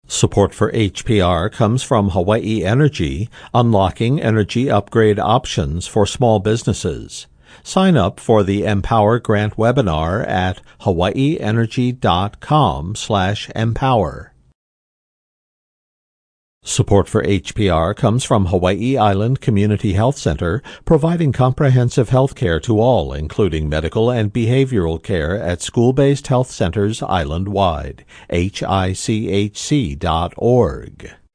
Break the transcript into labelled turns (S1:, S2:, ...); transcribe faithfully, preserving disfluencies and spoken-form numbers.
S1: Support for H P R comes from Hawaii Energy, unlocking energy upgrade options for small businesses. Sign up for the Empower Grant webinar at hawaiienergy.com slash empower. Support for H P R comes from Hawaii Island Community Health Center, providing comprehensive health care to all, including medical and behavioral care at school-based health centers island-wide. H I C H C dot org.